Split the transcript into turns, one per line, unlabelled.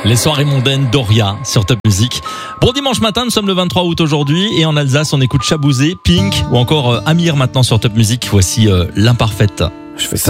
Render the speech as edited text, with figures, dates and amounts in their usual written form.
Les soirées mondaines Doria sur Top Music. Bon dimanche matin, nous sommes le 23 août aujourd'hui et en Alsace, on écoute Chabouzé, Pink ou encore Amir maintenant sur Top Music. Voici l'imparfaite.
Je fais ça.